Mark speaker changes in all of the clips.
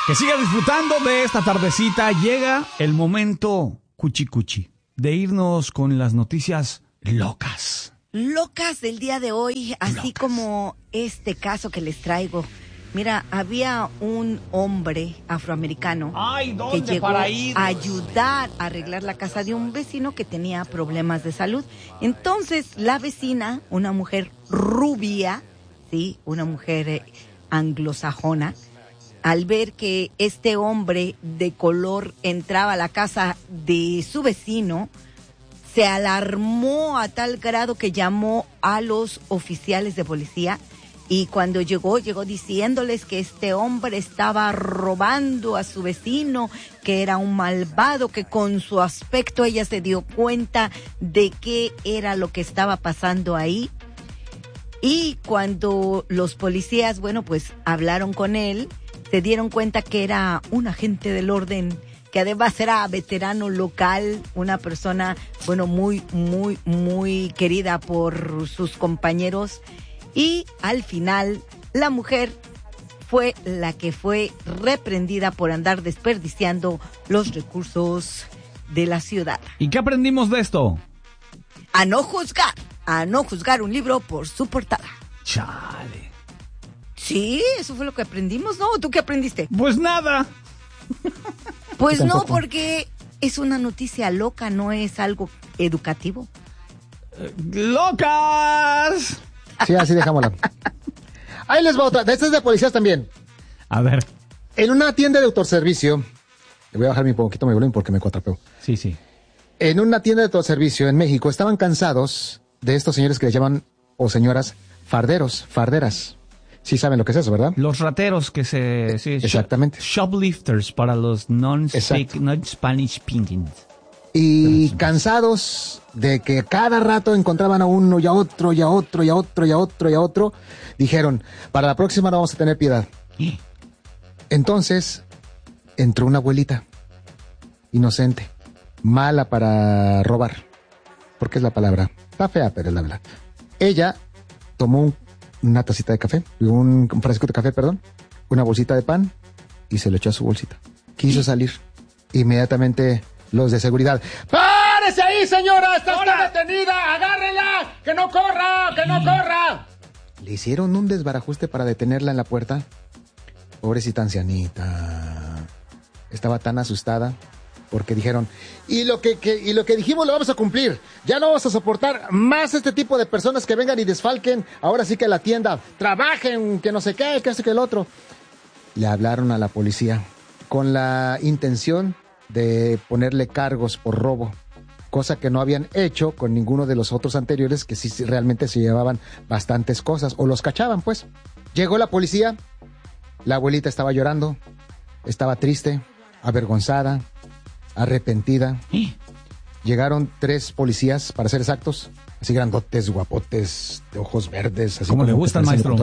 Speaker 1: Que siga disfrutando de esta tardecita. Llega el momento cuchi cuchi de irnos con las noticias locas.
Speaker 2: Locas del día de hoy, así como este caso que les traigo. Mira, había un hombre afroamericano que llegó a ayudar a arreglar la casa de un vecino que tenía problemas de salud. Entonces, la vecina, una mujer rubia, sí, una mujer anglosajona, al ver que este hombre de color entraba a la casa de su vecino, se alarmó a tal grado que llamó a los oficiales de policía. Y cuando llegó diciéndoles que este hombre estaba robando a su vecino, que era un malvado, que con su aspecto ella se dio cuenta de qué era lo que estaba pasando ahí. Y cuando los policías, pues hablaron con él, se dieron cuenta que era un agente del orden, que además era veterano local, una persona, muy, muy, muy querida por sus compañeros. Y al final, la mujer fue la que fue reprendida por andar desperdiciando los recursos de la ciudad.
Speaker 1: ¿Y qué aprendimos de esto?
Speaker 2: A no juzgar un libro por su portada.
Speaker 1: Chale.
Speaker 2: Sí, eso fue lo que aprendimos, ¿no? ¿Tú qué aprendiste?
Speaker 1: Pues nada.
Speaker 2: Pues no, porque es una noticia loca, no es algo educativo.
Speaker 1: ¡Locas!
Speaker 3: Sí, así dejámosla. Ahí les va otra. Esta es de policías también.
Speaker 1: A ver.
Speaker 3: En una tienda de autoservicio. Le voy a bajar un poquito mi volumen porque me cuatrapeo.
Speaker 1: Sí.
Speaker 3: En una tienda de autoservicio en México estaban cansados de estos señores que les llaman, o señoras, farderas. Sí saben lo que es eso, ¿verdad?
Speaker 1: Los rateros que se... Sí,
Speaker 3: exactamente.
Speaker 1: Shoplifters para los non-Spanish speaking.
Speaker 3: Y cansados de que cada rato encontraban a uno y a otro, dijeron, para la próxima no vamos a tener piedad. Entonces, entró una abuelita, inocente, mala para robar, porque es la palabra, está fea, pero es la verdad. Ella tomó una tacita de café, un frasco de café, una bolsita de pan, y se lo echó a su bolsita. Quiso salir. Inmediatamente los de seguridad, ¡párese ahí, señora! ¡Está usted detenida! ¡Agárrela! ¡Que no corra! Le hicieron un desbarajuste para detenerla en la puerta. Pobrecita ancianita. Estaba tan asustada porque dijeron, y lo que dijimos lo vamos a cumplir. Ya no vamos a soportar más este tipo de personas que vengan y desfalquen. Ahora sí que la tienda, trabajen, que no sé qué, que esto que el otro. Le hablaron a la policía con la intención de ponerle cargos por robo, cosa que no habían hecho con ninguno de los otros anteriores, que sí realmente se llevaban bastantes cosas, o los cachaban, pues. Llegó la policía, la abuelita estaba llorando, estaba triste, avergonzada, arrepentida. Llegaron 3 policías, para ser exactos, así grandotes, guapotes, de ojos verdes, así
Speaker 1: como le gusta al maestro.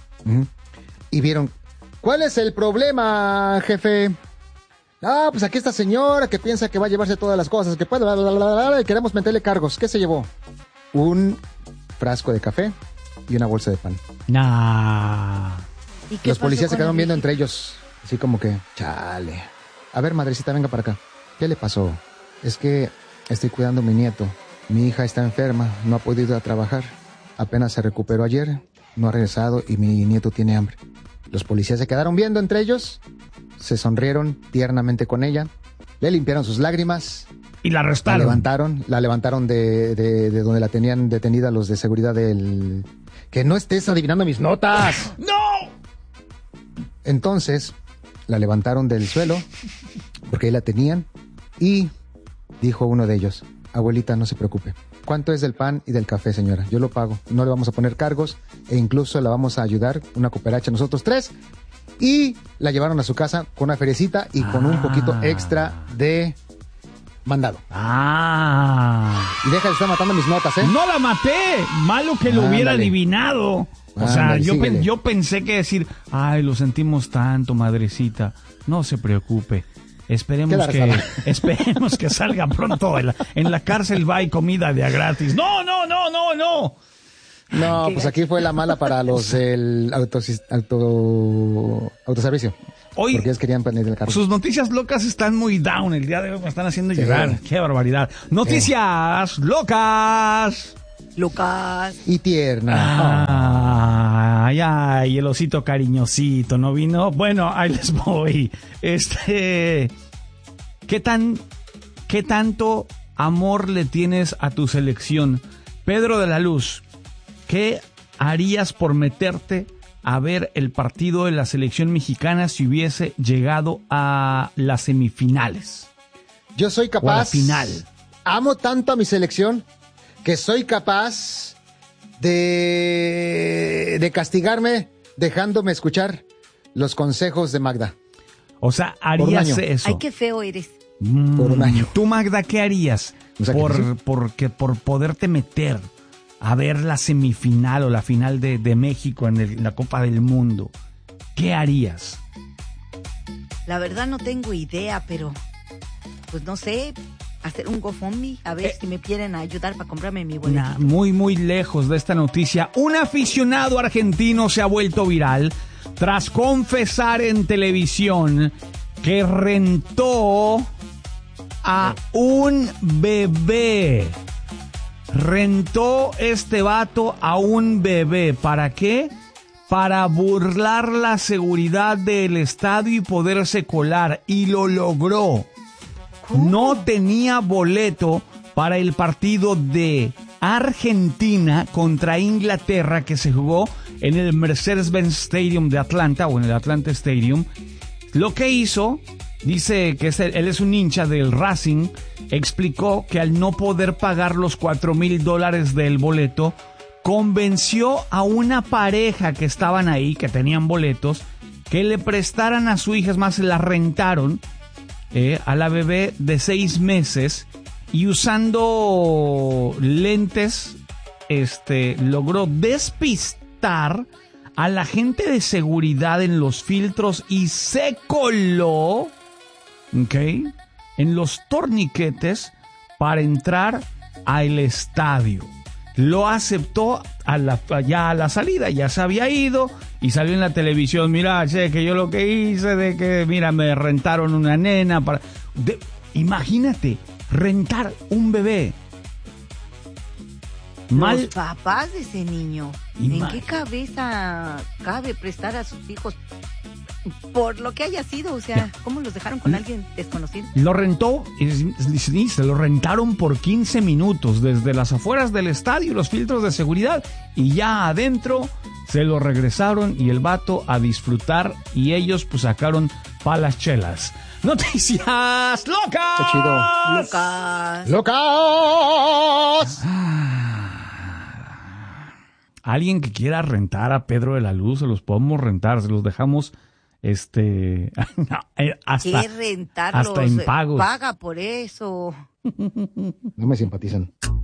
Speaker 3: Y vieron, ¿cuál es el problema, jefe? Pues aquí esta señora que piensa que va a llevarse todas las cosas, que puede, y queremos meterle cargos. ¿Qué se llevó? Un frasco de café y una bolsa de pan.
Speaker 1: Nah.
Speaker 3: Los policías se quedaron viendo entre ellos, así como que, chale. A ver, madrecita, venga para acá. ¿Qué le pasó? Es que estoy cuidando a mi nieto. Mi hija está enferma, no ha podido ir a trabajar. Apenas se recuperó ayer, no ha regresado y mi nieto tiene hambre. Los policías se quedaron viendo entre ellos, se sonrieron tiernamente con ella, le limpiaron sus lágrimas
Speaker 1: y la arrestaron.
Speaker 3: La levantaron de donde la tenían detenida los de seguridad del... ¡Que no estés adivinando mis notas!
Speaker 1: ¡No!
Speaker 3: Entonces, la levantaron del suelo, porque ahí la tenían, y dijo uno de ellos, abuelita, no se preocupe. ¿Cuánto es del pan y del café, señora? Yo lo pago. No le vamos a poner cargos e incluso la vamos a ayudar, una cooperacha, nosotros 3. Y la llevaron a su casa con una feriecita y con un poquito extra de mandado. Y deja de estar matando mis notas, ¿eh?
Speaker 1: No la maté. Malo que lo hubiera adivinado. O sea, yo pensé que decir, ay, lo sentimos tanto, madrecita. No se preocupe. Esperemos que salga pronto. En la cárcel va y comida de a gratis. No.
Speaker 3: No, pues aquí fue la mala para los del autoservicio.
Speaker 1: Hoy
Speaker 3: porque ellos querían poner el carro.
Speaker 1: Sus noticias locas están muy down. El día de hoy me están haciendo llorar. ¡Qué barbaridad! Noticias locas.
Speaker 2: Lucas.
Speaker 3: Y tierna.
Speaker 1: Ay, el osito cariñosito, ¿no vino? Bueno, ahí les voy. ¿Qué tanto amor le tienes a tu selección? Pedro de la Luz, ¿qué harías por meterte a ver el partido de la selección mexicana si hubiese llegado a las semifinales?
Speaker 3: Yo soy capaz.
Speaker 1: O a la final.
Speaker 3: Amo tanto a mi selección que soy capaz de castigarme dejándome escuchar los consejos de Magda.
Speaker 1: O sea, harías eso.
Speaker 2: Ay, qué feo eres.
Speaker 3: Por un año.
Speaker 1: Tú, Magda, ¿qué harías por poderte meter a ver la semifinal o la final de México en la Copa del Mundo? ¿Qué harías?
Speaker 2: La verdad no tengo idea, pero pues no sé, hacer un GoFundMe, a ver si me quieren ayudar para comprarme mi boleto.
Speaker 1: Muy, muy lejos de esta noticia. Un aficionado argentino se ha vuelto viral tras confesar en televisión que rentó a un bebé. Rentó este vato a un bebé. ¿Para qué? Para burlar la seguridad del estadio y poderse colar. Y lo logró. No tenía boleto para el partido de Argentina contra Inglaterra que se jugó en el Mercedes-Benz Stadium de Atlanta o en el Atlanta Stadium. Lo que hizo, dice que él es un hincha del Racing, explicó que al no poder pagar los $4,000 del boleto, convenció a una pareja que estaban ahí, que tenían boletos, que le prestaran a su hija, es más, se la rentaron a la bebé de 6 meses, y usando lentes logró despistar a la gente de seguridad en los filtros y se coló, ¿ok?, en los torniquetes para entrar al estadio. Lo aceptó ya a la salida, ya se había ido y salió en la televisión. Mira, che, que yo lo que hice de que, mira, me rentaron una nena para... Imagínate, rentar un bebé.
Speaker 2: Los papás de ese niño, ¿en qué cabeza cabe prestar a sus hijos por lo que haya sido? O sea, ¿cómo los dejaron con alguien desconocido?
Speaker 1: Lo rentó, y se lo rentaron por 15 minutos desde las afueras del estadio, los filtros de seguridad, y ya adentro se lo regresaron y el vato a disfrutar, y ellos pues sacaron pa' las chelas. ¡Noticias locas!
Speaker 3: ¡Qué chido!
Speaker 2: ¡Locas!
Speaker 3: ¡Locas!
Speaker 1: Alguien que quiera rentar a Pedro de la Luz, se los podemos rentar, se los dejamos hasta,
Speaker 2: ¿qué rentarlos?
Speaker 1: hasta en pagos.
Speaker 2: Paga por eso.
Speaker 3: No me simpatizan.